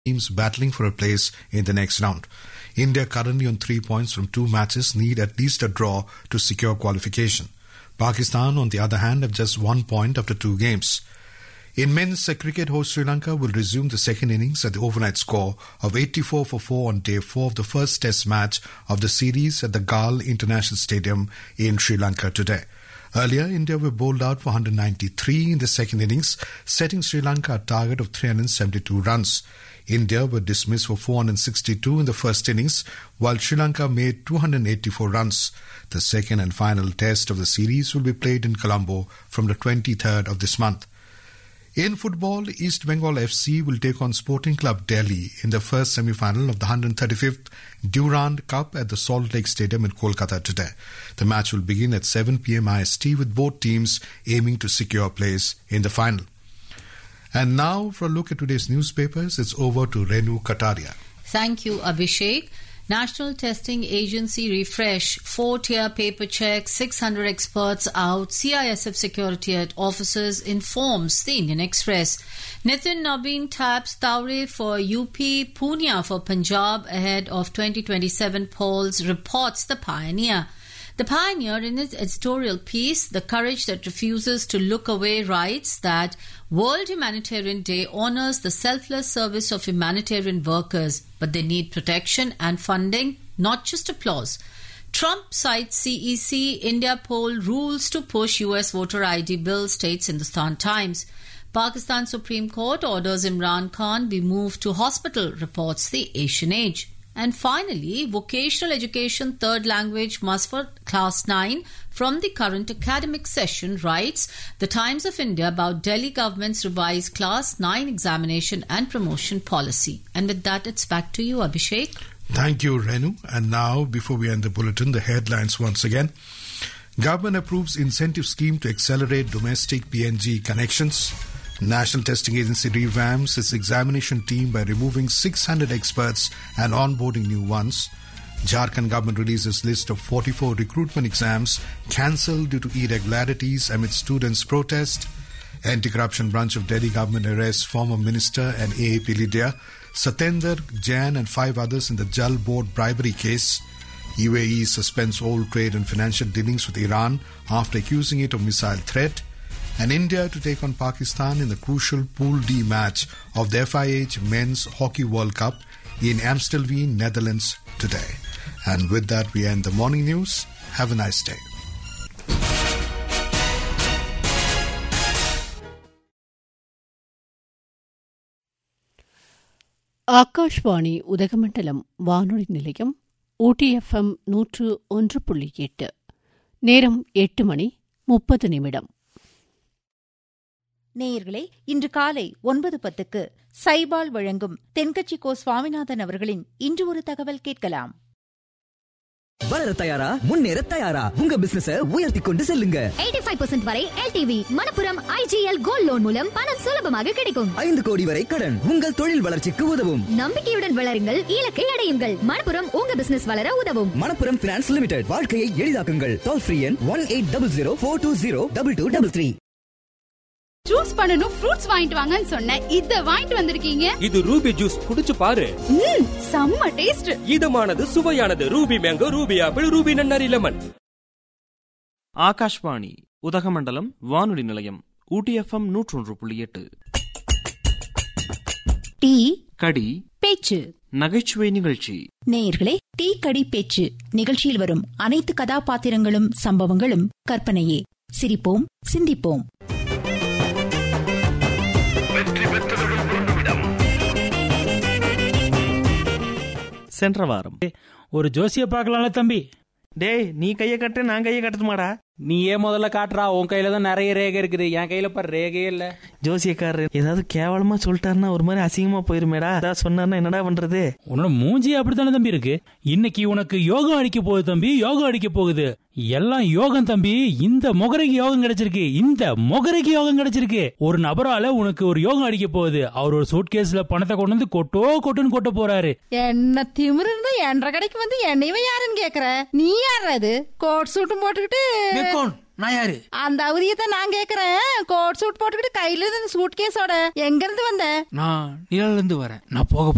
teams battling for a place in the next round. India, currently on 3 points from 2 matches, need at least a draw to secure qualification. Pakistan, on the other hand, have just 1 point after 2 games. In men's cricket, host Sri Lanka will resume the second innings at the overnight score of 84 for 4 on day 4 of the first test match of the series at the Galle International Stadium in Sri Lanka today. Earlier, India were bowled out for 193 in the second innings, setting Sri Lanka a target of 372 runs. India were dismissed for 462 in the first innings, while Sri Lanka made 284 runs. The second and final test of the series will be played in Colombo from the 23rd of this month. In football, East Bengal FC will take on Sporting Club Delhi in the first semi-final of the 135th Durand Cup at the Salt Lake Stadium in Kolkata today. The match will begin at 7 p.m. IST with both teams aiming to secure a place in the final. And now for a look at today's newspapers, it's over to Renu Kataria. Thank you, Abhishek. National Testing Agency refresh, 4-tier paper check, 600 experts out, CISF security at offices informs the Indian Express. Nitin Nabin taps Taure for UP, Punia for Punjab ahead of 2027 polls, reports The Pioneer. The Pioneer, in its editorial piece, The Courage That Refuses to Look Away, writes that World Humanitarian Day honors the selfless service of humanitarian workers, but they need protection and funding, not just applause. Trump cites CEC, India poll rules to push US voter ID bill, states Hindustan Times. Pakistan Supreme Court orders Imran Khan be moved to hospital, reports the Asian Age. And finally, vocational education third language must for class 9 from the current academic session, writes The Times of India about Delhi government's revised class 9 examination and promotion policy. And with that, it's back to you, Abhishek. Thank you, Renu. And now, before we end the bulletin, the headlines once again. Government approves incentive scheme to accelerate domestic PNG connections. National Testing Agency revamps its examination team by removing 600 experts and onboarding new ones. Jharkhand government releases list of 44 recruitment exams cancelled due to irregularities amid students' protest. Anti-corruption branch of Delhi government arrests former minister and AAP leader Satyendra Jain and 5 others in the Jal Board bribery case. UAE suspends all trade and financial dealings with Iran after accusing it of missile threat. And India to take on Pakistan in the crucial Pool D match of the FIH Men's Hockey World Cup in Amstelveen, Netherlands today. And with that, we end the morning news. Have a nice day. Akashvani Udhagamandalam வானொலி நிலையம் OTFM 101.8 நேரம் 8:30 நேயர்களே, இன்று காலை 9:10 சைபால் வழங்கும் தென்கட்சி கோ சுவாமிநாதன் அவர்களின் இன்று ஒரு தகவல் கேட்கலாம். வளர தயாரா, முன்னேற தயாரா, உங்க பிசினஸ உயர்த்தி கொண்டு செல்லுங்க. 85% வரை LTV Manappuram IGL gold loan மூலம் பணம் சுலபமாக கிடைக்கும். 5 கோடி வரை கடன் உங்கள் தொழில் வளர்ச்சிக்கு உதவும். நம்பிக்கையுடன் வளருங்கள், இலக்கை அடையுங்கள். மணப்புரம் உங்க பிசினஸ் வளர உதவும். மணப்புரம் பினான்ஸ் லிமிடெட், வாழ்க்கையை எளிதாக்குங்கள். டோல் ஃப்ரீ எண் 1800 420 2233. ஜூஸ் பண்ணனும், ஃப்ரூட்ஸ் வாங்கிட்டு வாங்கன்னு சொன்னேன். இத வாங்கிட்டு வந்திருக்கீங்க. இது ரூபி ஜூஸ், குடிச்சு பாரு. செம்ம taste. இதமானது, சுவையானது. Ruby mango, Ruby apple, Ruby நன்னாரி லெமன். ஆகாஷ்வாணி உதகமண்டலம் வானொலி நிலையம் OTFM 101.8. டீ கடி பேச்சு நகைச்சுவை நிகழ்ச்சி. நேயர்களே, டீ கடி பேச்சு நிகழ்ச்சியில் வரும் அனைத்து கதாபாத்திரங்களும் சம்பவங்களும் கற்பனையே. சிரிப்போம், சிந்திப்போம். சென்ற வாரம் ஒரு ஜோசிய பார்க்கலாம்ல தம்பி? டேய், நீ கைய கட்ட, நான் கைய கட்டட்டுமாடா? நீயே முதல்ல காட்டுறா. உன் கையில தான் நிறைய ரேகை இருக்குது, என் கையில பாரு ரேகையே இல்ல. ஜோசியக்காரர் ஏதாவது கேவலமா சொல்லிட்டாருன்னா ஒரு மாதிரி அசிங்கமா போயிருமேடா. ஏதாவது சொன்னார்னா என்னடா பண்றது? உன்னோட மூஞ்சி அப்படித்தானே தம்பி இருக்கு. இன்னைக்கு உனக்கு யோகம் அடிக்க போகுது தம்பி, யோகம் அடிக்க போகுது. எல்லாம் யோகம் தம்பி. இந்த மொகரைக்கு யோகம் கிடைச்சிருக்கு, இந்த மொகரைக்கு யோகம் கிடைச்சிருக்கு. ஒரு நபரால உனக்கு ஒரு யோகம் அடிக்க போகுது. அவர் ஒரு சூட்கேஸ்ல பணத்தை கொண்டு வந்து கொட்டுன்னு கொட்ட போறாரு. என்ன திமிரு இருந்தா என்ற கடைக்கு வந்து என்னையவே யாருன்னு கேக்குற? நீ யாராது? கோட் சூட்டும் போட்டுக்கிட்டு நான் யாரு? அந்த அவதியத்தை நான் கேக்குறேன். கோட் சூட் போட்டுக்கிட்டு கையில இருந்து சூட் கேஸோட எங்க இருந்து வந்த? நான் நிழல்ல இருந்து வரேன். நான் போக